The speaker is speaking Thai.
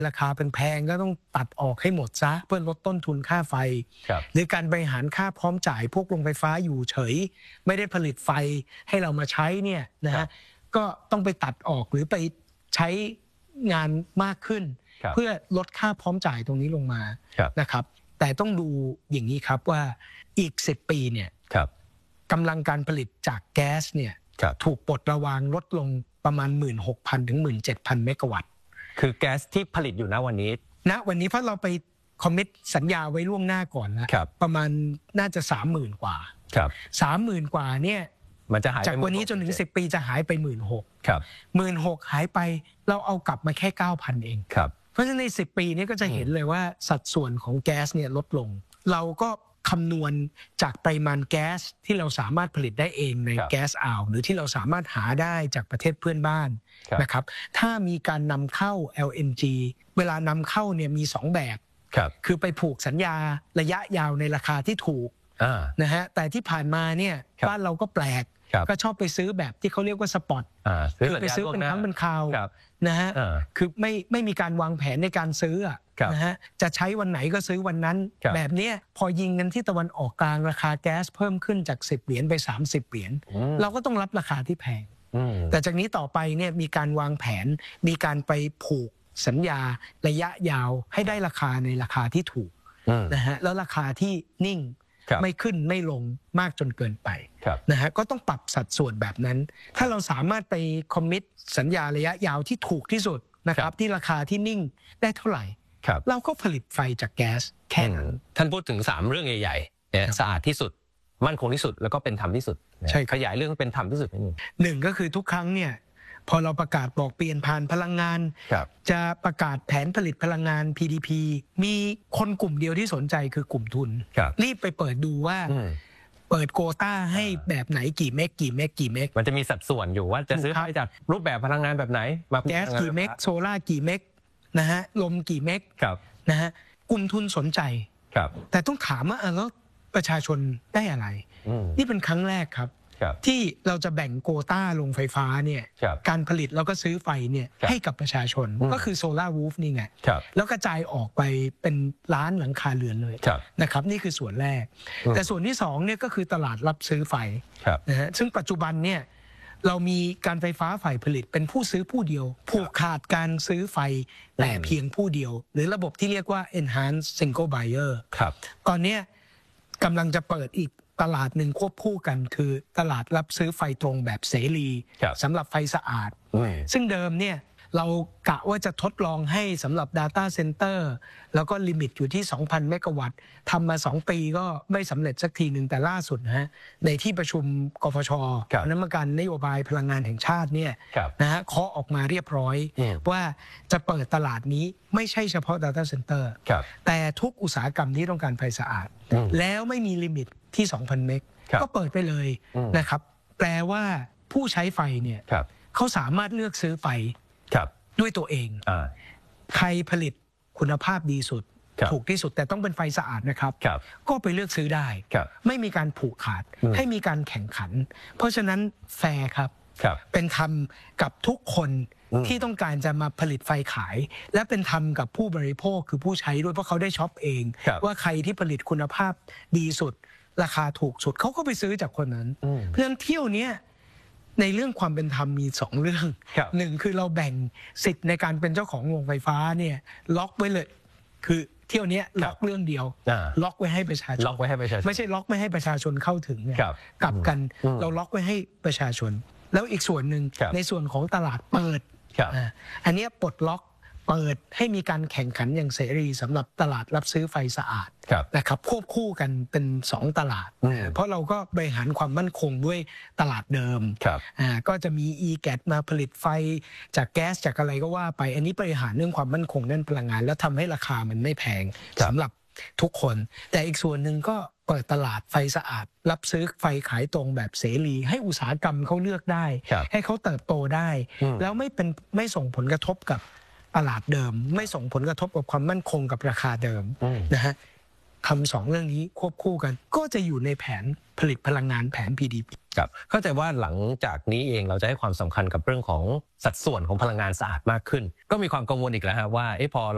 ราคาแพงๆก็ต้องตัดออกให้หมดซะเพื่อลดต้นทุนค่าไฟหรือการบริหารค่าพร้อมจ่ายพวกโรงไฟฟ้าอยู่เฉยไม่ได้ผลิตไฟให้เรามาใช้เนี่ยนะฮะก็ต้องไปตัดออกหรือไปใช้งานมากขึ้นเพื่อลดค่าพร้อมจ่ายตรงนี้ลงมานะครับแต่ต้องดูอย่างนี้ครับว่าอีก10 ปีเนี่ยกำลังการผลิตจากแก๊สเนี่ยถูกปลดระวางลดลงประมาณ 16,000 ถึง 17,000 เมกะวัตต์คือแก๊สที่ผลิตอยู่ณวันนี้เพราะเราไปคอมมิตสัญญาไว้ล่วงหน้าก่อนแล้วประมาณน่าจะ 30,000 กว่า 30,000 กว่าเนี่ยมันจะหายจากวันนี้จนถึง10 ปีจะหายไป 16,000 16,000 หายไปเราเอากลับมาแค่ 9,000 เองเพราะฉะนั้นใน10 ปีนี้ก็จะเห็นเลยว่าสัดส่วนของแก๊สเนี่ยลดลงเราก็คำนวณจากปริมาณแก๊สที่เราสามารถผลิตได้เองในแก๊สอ่าวหรือที่เราสามารถหาได้จากประเทศเพื่อนบ้านนะครับถ้ามีการนำเข้า LNG เวลานำเข้าเนี่ยมี2 แบบคือไปผูกสัญญาระยะยาวในราคาที่ถูกนะฮะแต่ที่ผ่านมาเนี่ยบ้านเราก็แปลกก็ชอบไปซื้อแบบที่เขาเรียกว่าสปอตคือไปซื้อเป็นครั้งเป็นคราวนะฮะคือไม่มีการวางแผนในการซื้อนะฮะจะใช้วันไหนก็ซื้อวันนั้นแบบนี้พอยิงกันที่ตะวันออกกลางราคาแก๊สเพิ่มขึ้นจาก10 เหรียญไป30 เหรียญเราก็ต้องรับราคาที่แพงแต่จากนี้ต่อไปเนี่ยมีการวางแผนมีการไปผูกสัญญาระยะยาวให้ได้ราคาในราคาที่ถูกนะฮะแล้วราคาที่นิ่งไม่ขึ้นไม่ลงมากจนเกินไปนะฮะก็ต้องปรับสัดส่วนแบบนั้นถ้าเราสามารถไปคอมมิตสัญญาระยะยาวที่ถูกที่สุดนะครับที่ราคาที่นิ่งได้เท่าไหร่เราก็ผลิตไฟจากแก๊สแค่นั้นท่านพูดถึง3เรื่องใหญ่ๆเนี่ยสะอาดที่สุดมั่นคงที่สุดแล้วก็เป็นธรรมที่สุดใช่ขยายเรื่องเป็นธรรมที่สุดหนึ่งก็คือทุกครั้งเนี่ยพอเราประกาศบอกเปลี่ยนผ่านพลังงานจะประกาศแผนผลิตพลังงาน PDP มีคนกลุ่มเดียวที่สนใจคือกลุ่มทุนรีบไปเปิดดูว่าเปิดโควต้าให้แบบไหนกี่เมกมันจะมีสัดส่วนอยู่ว่าจะซื้อจากรูปแบบพลังงานแบบไหนมาแก๊สกี่เมกโซล่ากี่เมกนะฮะลมกี่เมกนะฮะกลุ่มทุนสนใจแต่ต้องถามว่าแล้วประชาชนได้อะไรนี่เป็นครั้งแรกครับที่เราจะแบ่งโควต้าลงไฟฟ้าเนี่ยการผลิตแล้วก็ซื้อไฟเนี่ยให้กับประชาชนก็คือโซล่ารูฟนี่ไงแล้วกระจายออกไปเป็นล้านหลังคาเรือนเลยนะครับนี่คือส่วนแรกแต่ส่วนที่2เนี่ยก็คือตลาดรับซื้อไฟนะฮะซึ่งปัจจุบันเนี่ยเรามีการไฟฟ้าฝ่ายผลิตเป็นผู้ซื้อผู้เดียวผูกขาดการซื้อไฟแต่เพียงผู้เดียวหรือระบบที่เรียกว่า enhanced single buyer ตอนนี้กำลังจะเปิดอีกตลาดหนึ่งควบคู่กันคือตลาดรับซื้อไฟตรงแบบเสรีสำหรับไฟสะอาดซึ่งเดิมเนี่ยเรากะว่าจะทดลองให้สำหรับ Data Center แล้วก็ลิมิตอยู่ที่ 2,000 เมกะวัตต์ทำมา2 ปีก็ไม่สำเร็จสักทีหนึ่งแต่ล่าสุดนะฮะในที่ประชุมกฟช.คณะกรรมการนโยบายพลังงานแห่งชาติเนี่ยนะฮะเคาะออกมาเรียบร้อยว่าจะเปิดตลาดนี้ไม่ใช่เฉพาะ Data Center แต่ทุกอุตสาหกรรมที่ต้องการไฟสะอาดแล้วไม่มีลิมิตที่ 2,000 เมกก็เปิดไปเลยนะครับแปลว่าผู้ใช้ไฟเนี่ยเขาสามารถเลือกซื้อไฟด้วยตัวเองใครผลิตคุณภาพดีสุดถูกที่สุดแต่ต้องเป็นไฟสะอาดนะครับก็ไปเลือกซื้อได้ไม่มีการผูกขาดให้มีการแข่งขันเพราะฉะนั้นแฟร์ครับเป็นธรรมกับทุกคนที่ต้องการจะมาผลิตไฟขายและเป็นธรรมกับผู้บริโภคคือผู้ใช้ด้วยเพราะเขาได้ช็อปเองว่าใครที่ผลิตคุณภาพดีสุดราคาถูกสุดเขาก็ไปซื้อจากคนนั้นเพราะฉะนั้นเที่ยวนี้ในเรื่องความเป็นธรรมมี2 เรื่องหนึ่งคือเราแบ่งสิทธิ์ในการเป็นเจ้าของโรงไฟฟ้าเนี่ยล็อกไว้เลยคือเที่ยวนี้ล็อกเรื่องเดียวล็อกไว้ให้ประชาชนไม่ใช่ล็อกไม่ให้ประชาชนเข้าถึงกลับกันเราล็อกไว้ให้ประชาชนแล้วอีกส่วนหนึ่งในส่วนของตลาดเปิดอันนี้ปลดล็อกเปิดให้มีการแข่งขันอย่างเสรีสำหรับตลาดรับซื้อไฟสะอาดนะครับควบคู่กันเป็น2 ตลาดเพราะเราก็บริหารความมั่นคงด้วยตลาดเดิมก็จะมี e-gas มาผลิตไฟจากแก๊สจากอะไรก็ว่าไปอันนี้บริหารเรื่องความมั่นคงด้านพลังงานแล้วทำให้ราคามันไม่แพงสำหรับทุกคนแต่อีกส่วนหนึ่งก็เปิดตลาดไฟสะอาดรับซื้อไฟขายตรงแบบเสรีให้อุตสาหกรรมเขาเลือกได้ให้เขาเติบโตได้แล้วไม่ส่งผลกระทบกับตลาดเดิมไม่ส่งผลกระทบกับความมั่นคงกับราคาเดิมนะฮะทำ2 เรื่องนี้ควบคู่กันก็จะอยู่ในแผนผลิตพลังงานแผน PDP ครับเข้าใจว่าหลังจากนี้เองเราจะให้ความสำคัญกับเรื่องของสัดส่วนของพลังงานสะอาดมากขึ้นก็มีความกังวลอีกแล้วฮะว่าพอ